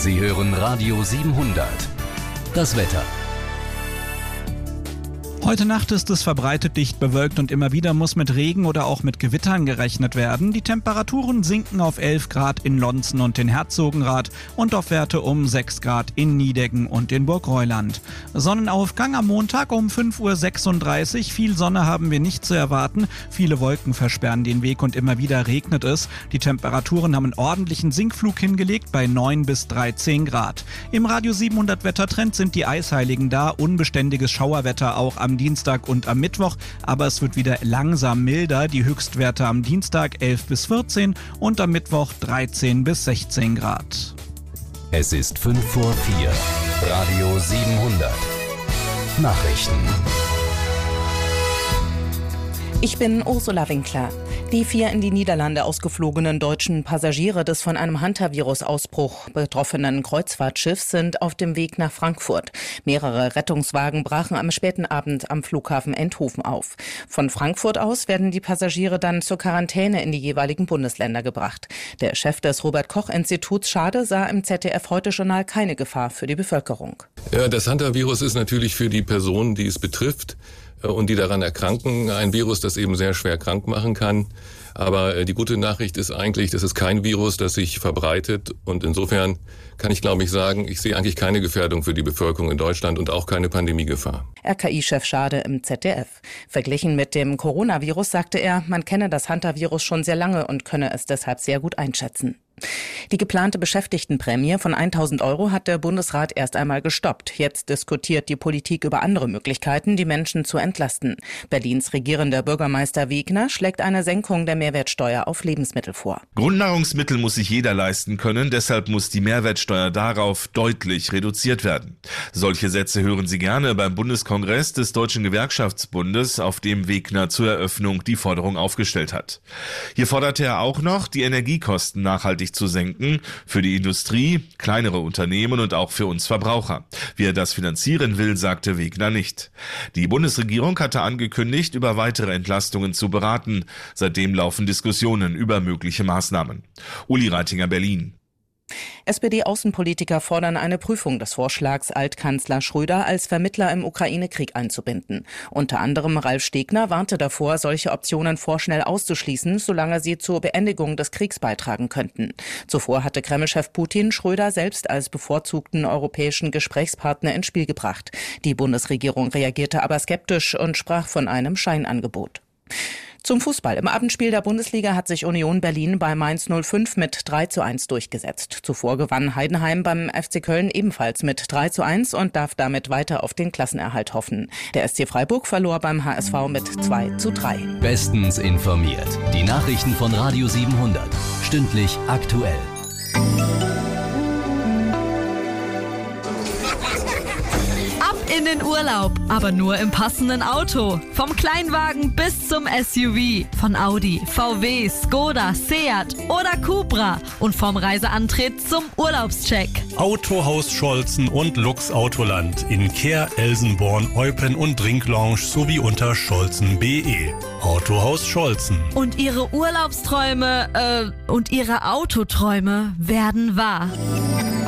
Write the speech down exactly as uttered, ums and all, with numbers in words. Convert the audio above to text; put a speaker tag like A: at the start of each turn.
A: Sie hören Radio siebenhundert. Das Wetter.
B: Heute Nacht ist es verbreitet dicht bewölkt und immer wieder muss mit Regen oder auch mit Gewittern gerechnet werden. Die Temperaturen sinken auf elf Grad in Lonzen und in Herzogenrath und auf Werte um sechs Grad in Nideggen und in Burgreuland. Sonnenaufgang am Montag um fünf Uhr sechsunddreißig. Viel Sonne haben wir nicht zu erwarten. Viele Wolken versperren den Weg und immer wieder regnet es. Die Temperaturen haben einen ordentlichen Sinkflug hingelegt bei neun bis dreizehn Grad. Im Radio siebenhundert Wettertrend sind die Eisheiligen da. Unbeständiges Schauerwetter auch am Dienstag und am Mittwoch, aber es wird wieder langsam milder. Die Höchstwerte am Dienstag elf bis vierzehn und am Mittwoch dreizehn bis sechzehn Grad.
A: Es ist fünf vor vier. Radio siebenhundert. Nachrichten.
C: Ich bin Ursula Winkler. Die vier in die Niederlande ausgeflogenen deutschen Passagiere des von einem Hunter-Virus-Ausbruch betroffenen Kreuzfahrtschiffs sind auf dem Weg nach Frankfurt. Mehrere Rettungswagen brachen am späten Abend am Flughafen Eindhoven auf. Von Frankfurt aus werden die Passagiere dann zur Quarantäne in die jeweiligen Bundesländer gebracht. Der Chef des Robert-Koch-Instituts Schade sah im Z D F-Heute-Journal keine Gefahr für die Bevölkerung.
D: Ja, das Hunter-Virus ist natürlich für die Personen, die es betrifft, und die daran erkranken, ein Virus, das eben sehr schwer krank machen kann. Aber die gute Nachricht ist eigentlich, das ist kein Virus, das sich verbreitet. Und insofern kann ich, glaube ich, sagen, ich sehe eigentlich keine Gefährdung für die Bevölkerung in Deutschland und auch keine Pandemiegefahr.
C: R K I-Chef Schade im Z D F. Verglichen mit dem Coronavirus sagte er, man kenne das Hunter-Virus schon sehr lange und könne es deshalb sehr gut einschätzen. Die geplante Beschäftigtenprämie von tausend Euro hat der Bundesrat erst einmal gestoppt. Jetzt diskutiert die Politik über andere Möglichkeiten, die Menschen zu entlasten. Berlins regierender Bürgermeister Wegner schlägt eine Senkung der Mehrwertsteuer auf Lebensmittel vor.
E: Grundnahrungsmittel muss sich jeder leisten können, deshalb muss die Mehrwertsteuer darauf deutlich reduziert werden. Solche Sätze hören Sie gerne beim Bundeskongress des Deutschen Gewerkschaftsbundes, auf dem Wegner zur Eröffnung die Forderung aufgestellt hat. Hier forderte er auch noch, die Energiekosten nachhaltig zu senken, für die Industrie, kleinere Unternehmen und auch für uns Verbraucher. Wie er das finanzieren will, sagte Wegner nicht. Die Bundesregierung hatte angekündigt, über weitere Entlastungen zu beraten. Seitdem laufen Diskussionen über mögliche Maßnahmen. Uli Reitinger, Berlin.
C: S P D-Außenpolitiker fordern eine Prüfung des Vorschlags, Altkanzler Schröder als Vermittler im Ukraine-Krieg einzubinden. Unter anderem Ralf Stegner warnte davor, solche Optionen vorschnell auszuschließen, solange sie zur Beendigung des Kriegs beitragen könnten. Zuvor hatte Kreml-Chef Putin Schröder selbst als bevorzugten europäischen Gesprächspartner ins Spiel gebracht. Die Bundesregierung reagierte aber skeptisch und sprach von einem Scheinangebot. Zum Fußball. Im Abendspiel der Bundesliga hat sich Union Berlin bei Mainz null fünf mit drei zu eins durchgesetzt. Zuvor gewann Heidenheim beim F C Köln ebenfalls mit drei zu eins und darf damit weiter auf den Klassenerhalt hoffen. Der S C Freiburg verlor beim H S V mit zwei zu drei.
A: Bestens informiert. Die Nachrichten von Radio siebenhundert. Stündlich aktuell.
F: In den Urlaub, aber nur im passenden Auto. Vom Kleinwagen bis zum S U V. Von Audi, V W, Skoda, Seat oder Cupra. Und vom Reiseantritt zum Urlaubscheck.
G: Autohaus Scholzen und Lux Autoland in Kehr, Elsenborn, Eupen und Trinklounge sowie unter scholzen punkt de. Autohaus Scholzen.
F: Und ihre Urlaubsträume, äh, und ihre Autoträume werden wahr.